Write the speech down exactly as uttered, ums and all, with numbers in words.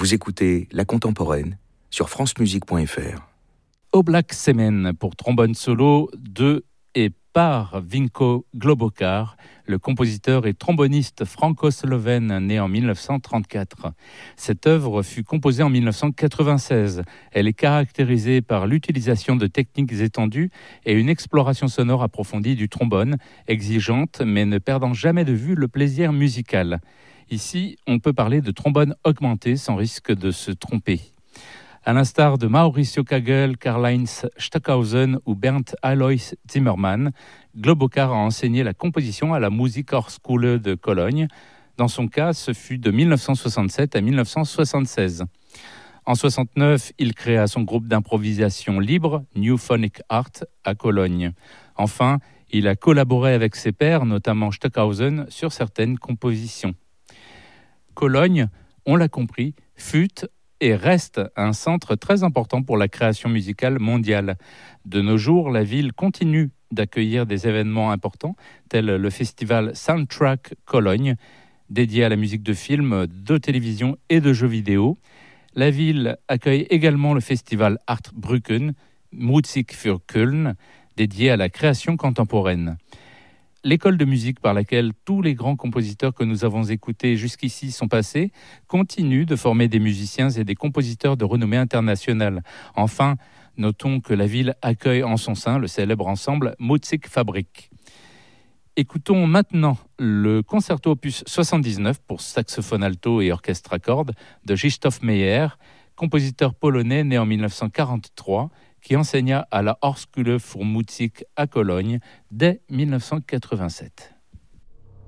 Vous écoutez La Contemporaine sur francemusique point f r. Oblak Semen pour trombone solo de et par Vinko Globokar, le compositeur et tromboniste franco-slovène né en dix-neuf cent trente-quatre. Cette œuvre fut composée en dix-neuf cent quatre-vingt-seize. Elle est caractérisée par l'utilisation de techniques étendues et une exploration sonore approfondie du trombone, exigeante mais ne perdant jamais de vue le plaisir musical. Ici, on peut parler de trombone augmenté sans risque de se tromper. À l'instar de Mauricio Kagel, Karl-Heinz Stockhausen ou Bernd Alois Zimmermann, Globokar a enseigné la composition à la Musikhochschule de Cologne. Dans son cas, ce fut de dix-neuf cent soixante-sept à dix-neuf cent soixante-seize. En soixante-neuf, il créa son groupe d'improvisation libre, New Phonic Art, à Cologne. Enfin, il a collaboré avec ses pairs, notamment Stockhausen, sur certaines compositions. Cologne, on l'a compris, fut et reste un centre très important pour la création musicale mondiale. De nos jours, la ville continue d'accueillir des événements importants, tels le festival Soundtrack Cologne, dédié à la musique de films, de télévision et de jeux vidéo. La ville accueille également le festival Artbrücken, Musik für Köln, dédié à la création contemporaine. L'école de musique par laquelle tous les grands compositeurs que nous avons écoutés jusqu'ici sont passés continue de former des musiciens et des compositeurs de renommée internationale. Enfin, notons que la ville accueille en son sein le célèbre ensemble Musikfabrik. Écoutons maintenant le concerto opus soixante-dix-neuf pour saxophone alto et orchestre à cordes de Krzysztof Meyer, compositeur polonais né en dix-neuf cent quarante-trois, qui enseigna à la Hochschule für Musik à Cologne dès dix-neuf cent quatre-vingt-sept.